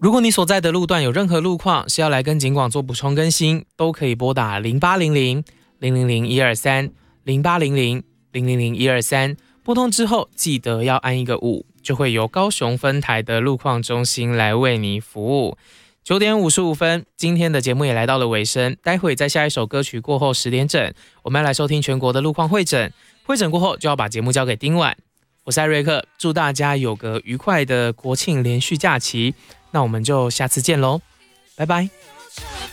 如果你所在的路段有任何路况是要来跟警广做补充更新，都可以拨打0800-000-123，0800-000-123，拨通之后记得要按一个5，就会由高雄分台的路况中心来为你服务。9点55分，今天的节目也来到了尾声，待会在下一首歌曲过后10点整，我们要来收听全国的路况会诊，会诊过后就要把节目交给丁婉。我是艾瑞克，祝大家有个愉快的国庆连续假期，那我们就下次见咯，拜拜。